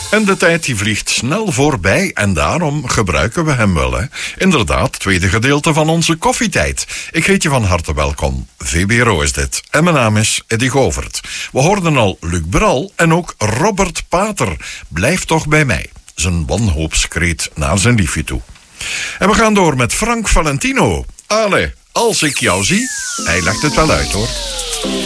En de tijd die vliegt snel voorbij en daarom gebruiken we hem wel. Hè? Inderdaad, tweede gedeelte van onze koffietijd. Ik heet je van harte welkom. VBRO is dit. En mijn naam is Eddy Govert. We hoorden al Luc Bral en ook Robert Pater. Blijf toch bij mij. Zijn wanhoopskreet naar zijn liefje toe. En we gaan door met Frank Valentino. Allee, als ik jou zie. Hij legt het wel uit hoor.